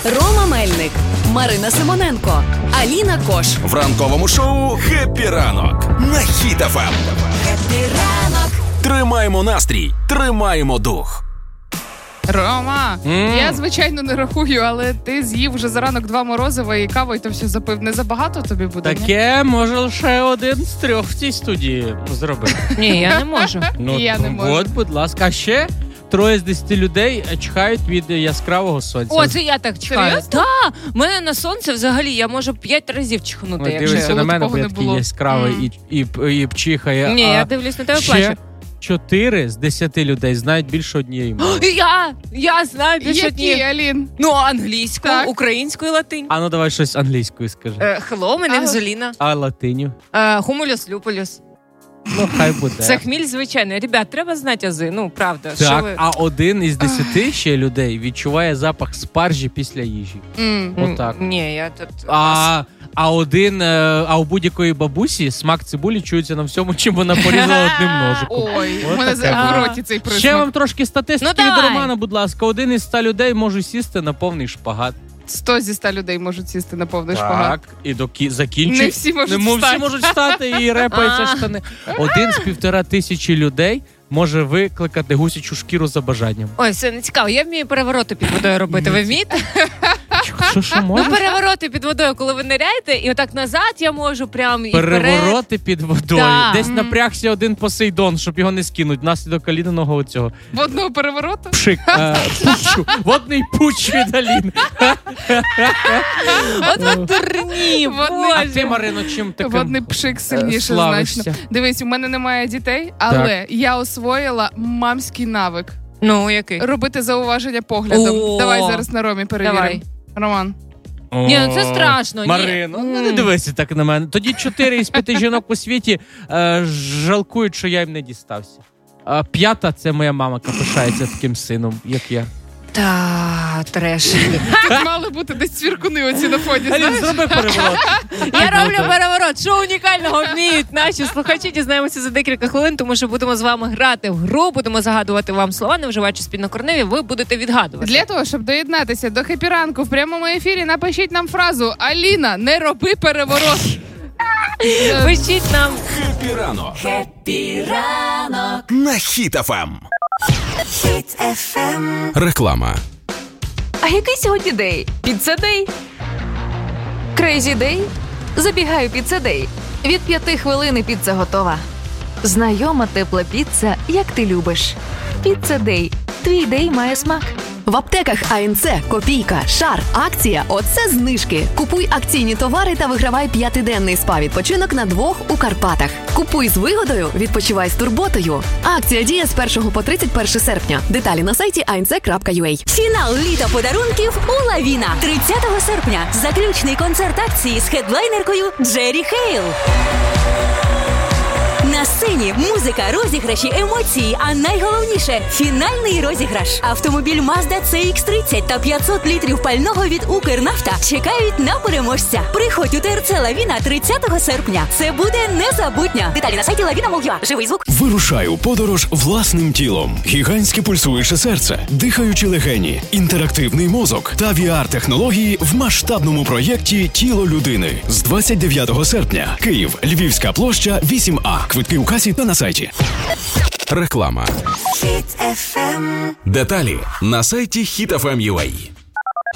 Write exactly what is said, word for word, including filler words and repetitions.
Рома Мельник, Марина Симоненко, Аліна Кош. В ранковому шоу «Хеппі ранок» на Хіт еф ем. Хеппі ранок. Тримаємо настрій, тримаємо дух. Рома, Mm. я, звичайно, не рахую, але ти з'їв вже за ранок два морозива і каву, і то все запив. Не забагато тобі буде? Таке може лише один з трьох в цій студії зробити. Ні, я не можу. Ну, І я не можу. От, будь ласка. А ще троє з десяти людей чекають від яскравого сонця. О, це я так чекаю. Серйозно? Так, в мене на сонце взагалі я можу п'ять разів чихнути, Ну, якщо дивиться я... на Було мене, такого бо я не такий було. яскравий Mm. і, і, і пчихає. Ні, а я дивлюсь на тебе, ще плачу. чотири з десяти людей знають більше однієї мови. Я, я знаю більше Які, одні. Алін? Ну, англійську, Так. українську і латинь. А ну давай щось англійською скажи. Е, Hello, мене Ага. Золіна. А латиню? Е, Хумулюс, люпулюс. Ну, хай буде. Це хміль, звичайно. Ребят, треба знати ази. Ну, правда. Що Так, ви... а один із десяти ще людей відчуває запах спаржі після їжі. М. Отак. М, Ні, я тут... А, а один, е, а у будь-якої бабусі смак цибулі чується на всьому, чим вона порізала одним ножиком. Ой, От у мене таке за- в було. роті цей присмак. Ще вам трошки статистики Ну, від давай. Романа, будь ласка. Один із ста людей може сісти на повний шпагат. Сто зі ста людей можуть сісти на повний шпагат. Так, і до кі... закінчує. Не всі можуть Не мо- встати. всі можуть встати і репаються А. штани. Один з півтора тисячі людей може викликати гусячу шкіру за бажанням. Ой, все не цікаво. Я вмію перевороти під водою робити. Ви вмієте? Що, що Ну, може? перевороти під водою, коли ви ниряєте, і отак назад я можу прям і вперед. Перевороти під водою. Так. Десь Мгм. напрягся один Посейдон, щоб його не скинуть внаслідок каліниного оцього. Водного перевороту? Пшик. Е, пучу. Водний пуч від Аліни. От ви дурні, Водний- А боже. ти, Марино, чим таким Водний пшик сильніше славишся? значно. Дивись, у мене немає дітей, але я освоїла мамський навик. Ну, який? Робити зауваження поглядом. О. Давай зараз на Ромі перевіримо. Давай. Роман. Ні, ну це страшно, ні. Марино, ну не М. дивися так на мене. Тоді чотири із п'яти жінок у світі е, жалкують, що я їм не дістався. А п'ята – це моя мама, яка пишається таким сином, як я. Та, треш. Тут мали бути десь цвіркуни оці на фоні, Алін, знаєш? зроби переворот. Я роблю переворот. Що унікального вміють наші слухачі? Дізнаємося за декілька хвилин, тому що будемо з вами грати в гру, будемо загадувати вам слова, не вживаючи спільнокорневі, ви будете відгадувати. Для того, щоб доєднатися до Хеппі ранку в прямому ефірі, напишіть нам фразу «Аліна, не роби переворот». Пишіть нам. «Хеппі ранок» Хеппі ранок. на Хіт еф ем. Хіт еф ем. Реклама. А який сьогодні день? Піцца-дей? Крейзі-дей? Забігаю піцца-дей. Від п'яти хвилин і піца готова. Знайома тепла піца, як ти любиш. Піцца-дей. Твій дей має смак. В аптеках АНЦ, Копійка, Шар, акція – оце знижки. Купуй акційні товари та вигравай п'ятиденний спа-відпочинок на двох у Карпатах. Купуй з вигодою, відпочивай з турботою. Акція діє з першого по тридцять перше серпня. Деталі на сайті ей ен це крапка ю ей. Фінал літа подарунків у Лавіна. тридцятого серпня. Заключний концерт акції з хедлайнеркою Джері Хейл. На сцені музика, розіграші, емоції, а найголовніше – фінальний розіграш. Автомобіль Mazda це ікс тридцять та п'ятсот літрів пального від Укрнафта чекають на переможця. Приходь у ТРЦ Лавіна тридцятого серпня. Це буде незабутньо. Деталі на сайті лавіна крапка ю а. Живий звук. Вирушай у подорож власним тілом. Гігантське пульсуюче серце, дихаючі легені, інтерактивний мозок та ві ар-технології в масштабному проєкті «Тіло людини». З двадцять дев'ятого серпня. Київ, Львівська площа, вісім А. Квитки у касі та на сайті. Реклама. Хіт еф ем. Деталі на сайті хіт еф ем крапка ю а.